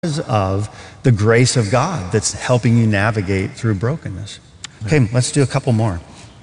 of the grace of God that's helping you navigate through brokenness. Okay, let's do a couple more.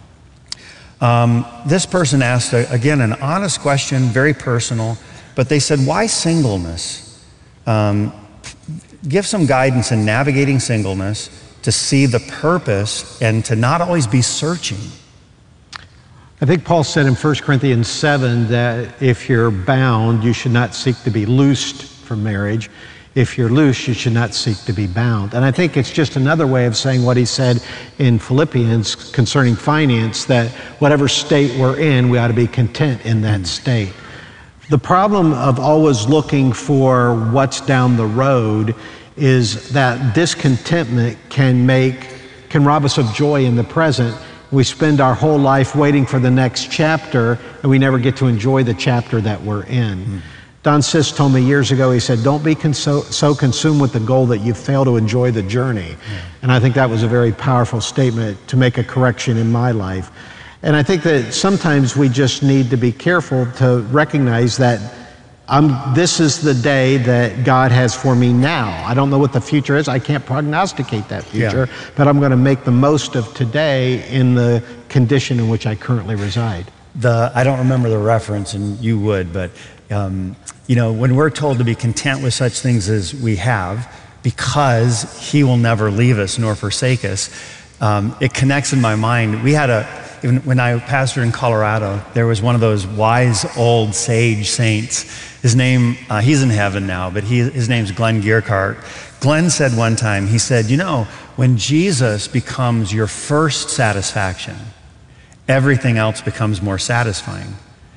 This person asked, again, an honest question, very personal, but they said, why singleness? Give some guidance in navigating singleness to see the purpose and to not always be searching. I think Paul said in 1 Corinthians 7 that if you're bound, you should not seek to be loosed from marriage. If you're loose, you should not seek to be bound. And I think it's just another way of saying what he said in Philippians concerning finance, that whatever state we're in, we ought to be content in that state. The problem of always looking for what's down the road is that discontentment can rob us of joy in the present. We spend our whole life waiting for the next chapter, and we never get to enjoy the chapter that we're in. Don Sisk told me years ago, he said, don't be so consumed with the goal that you fail to enjoy the journey. And I think that was a very powerful statement to make a correction in my life. And I think that sometimes we just need to be careful to recognize that this is the day that God has for me now. I don't know what the future is. I can't prognosticate that future, but I'm going to make the most of today in the condition in which I currently reside. I don't remember the reference, and you would, but when we're told to be content with such things as we have, because He will never leave us nor forsake us, it connects in my mind. Even when I pastored in Colorado, there was one of those wise old sage saints. His name, he's in heaven now, but his name's Glenn Gearhart. Glenn said one time, he said, when Jesus becomes your first satisfaction, everything else becomes more satisfying.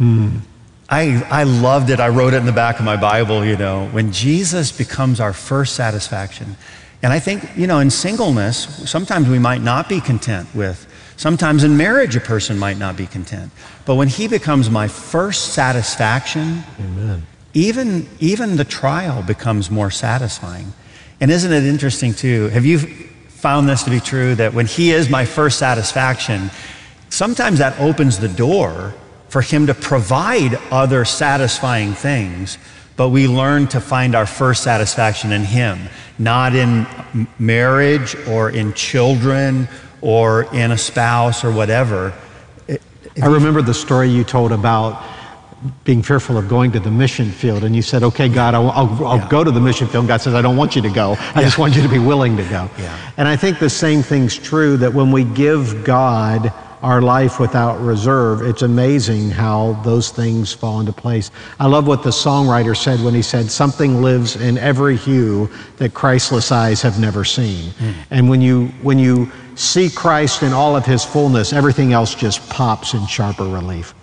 I loved it. I wrote it in the back of my Bible, when Jesus becomes our first satisfaction. And I think, in singleness, sometimes we might not be content with. Sometimes in marriage, a person might not be content. But when He becomes my first satisfaction, Amen. Even the trial becomes more satisfying. And isn't it interesting too? Have you found this to be true, that when He is my first satisfaction, sometimes that opens the door for Him to provide other satisfying things, but we learn to find our first satisfaction in Him, not in marriage or in children or in a spouse or whatever. I remember the story you told about being fearful of going to the mission field, and you said, okay, God, I'll go to the mission field. And God says, I don't want you to go. I just want you to be willing to go. And I think the same thing's true, that when we give God our life without reserve, it's amazing how those things fall into place. I love what the songwriter said when he said, something lives in every hue that Christless eyes have never seen. And when you see Christ in all of His fullness, everything else just pops in sharper relief.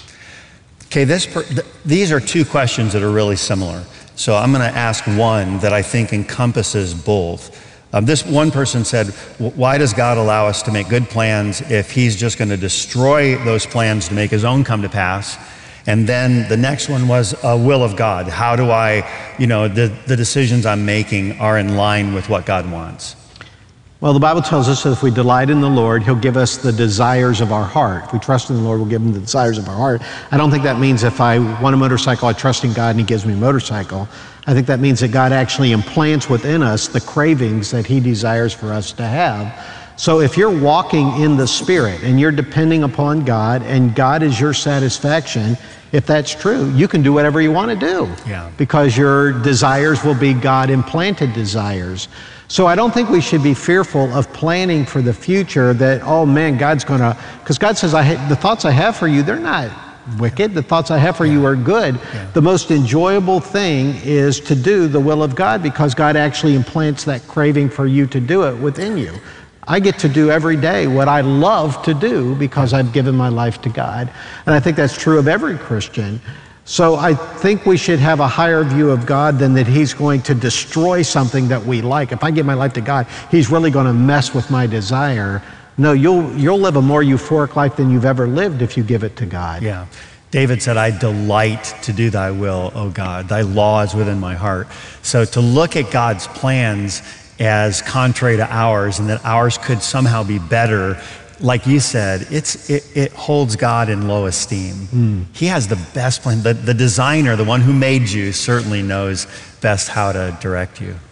Okay, these are two questions that are really similar. So I'm going to ask one that I think encompasses both. This one person said, why does God allow us to make good plans if He's just going to destroy those plans to make His own come to pass? And then the next one was a will of God. How do the decisions I'm making are in line with what God wants? Well, the Bible tells us that if we delight in the Lord, He'll give us the desires of our heart. If we trust in the Lord, we'll give Him the desires of our heart. I don't think that means if I want a motorcycle, I trust in God and He gives me a motorcycle. I think that means that God actually implants within us the cravings that He desires for us to have. So if you're walking in the Spirit and you're depending upon God and God is your satisfaction, if that's true, you can do whatever you want to do. Because your desires will be God-implanted desires. So I don't think we should be fearful of planning for the future that, oh man, God's going to, because God says, the thoughts I have for you, they're not wicked. The thoughts I have for you are good. The most enjoyable thing is to do the will of God, because God actually implants that craving for you to do it within you. I get to do every day what I love to do because I've given my life to God. And I think that's true of every Christian. So I think we should have a higher view of God than that He's going to destroy something that we like. If I give my life to God, He's really going to mess with my desire. No, you'll live a more euphoric life than you've ever lived if you give it to God. David said, I delight to do Thy will, O God. Thy law is within my heart. So to look at God's plans as contrary to ours, and that ours could somehow be better, like you said, it holds God in low esteem. He has the best plan. The designer, the one who made you, certainly knows best how to direct you.